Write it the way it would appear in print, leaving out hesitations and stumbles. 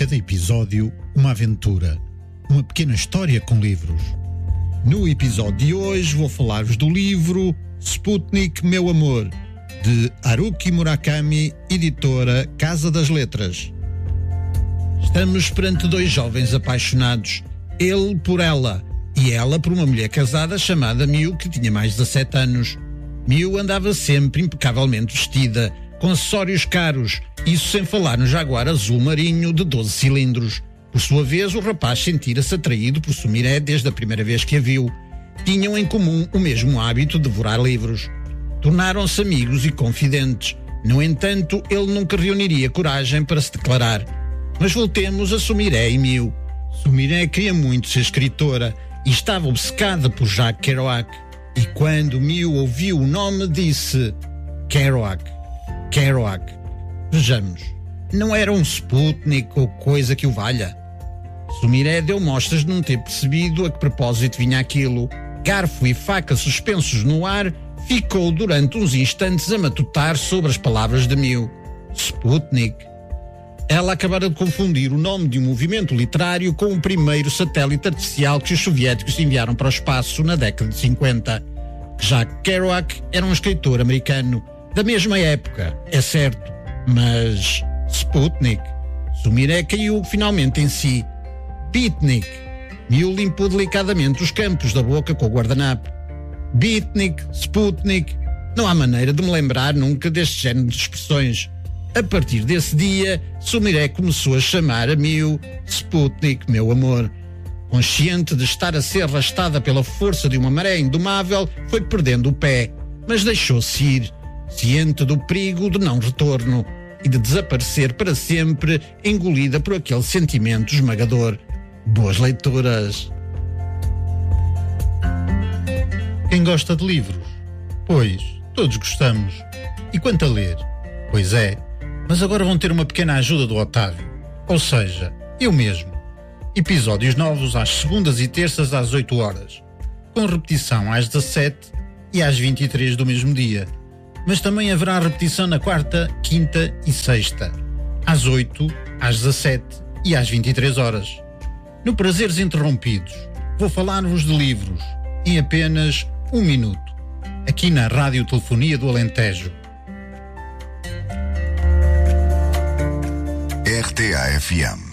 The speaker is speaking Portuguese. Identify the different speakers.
Speaker 1: cada episódio, uma aventura, uma pequena história com livros. No episódio de hoje vou falar-vos do livro Sputnik, Meu Amor, de Haruki Murakami, editora Casa das Letras. Estamos perante dois jovens apaixonados, ele por ela e ela por uma mulher casada chamada Miu, que tinha mais de 17 anos. Miu andava sempre impecavelmente vestida, com acessórios caros, isso sem falar no Jaguar azul marinho de 12 cilindros. Por sua vez, o rapaz sentira-se atraído por Sumire desde a primeira vez que a viu. Tinham em comum o mesmo hábito de devorar livros. Tornaram-se amigos e confidentes. No entanto, ele nunca reuniria coragem para se declarar. Mas voltemos a Sumire e Miu. Sumire queria muito ser escritora e estava obcecada por Jacques Kerouac. E quando Miu ouviu o nome, disse: Kerouac. Vejamos, não era um Sputnik ou coisa que o valha? Sumire deu mostras de não ter percebido a que propósito vinha aquilo. Garfo e faca suspensos no ar, ficou durante uns instantes a matutar sobre as palavras de Miu. Sputnik. Ela acabara de confundir o nome de um movimento literário com o primeiro satélite artificial que os soviéticos enviaram para o espaço na década de 50. Jacques Kerouac era um escritor americano, da mesma época, é certo, mas Sputnik. Sumire caiu finalmente em si. Beatnik. Miu limpou delicadamente os campos da boca com o guardanapo. Beatnik, Sputnik. Não há maneira de me lembrar nunca deste género de expressões. A partir desse dia, Sumire começou a chamar a Miu Sputnik, meu amor. Consciente de estar a ser arrastada pela força de uma maré indomável, foi perdendo o pé, mas deixou-se ir, ciente do perigo de não retorno e de desaparecer para sempre, engolida por aquele sentimento esmagador. Boas leituras!
Speaker 2: Quem gosta de livros? Pois, todos gostamos. E quanto a ler? Pois é, mas agora vão ter uma pequena ajuda do Otávio. Ou seja, eu mesmo. Episódios novos às segundas e terças às 8 horas, com repetição às 17 e às 23 do mesmo dia. Mas também haverá repetição na quarta, quinta e sexta, às 8, às 17 e às 23 horas. No Prazeres Interrompidos, vou falar-vos de livros em apenas 1 minuto, aqui na Radiotelefonia do Alentejo.
Speaker 3: RTA FM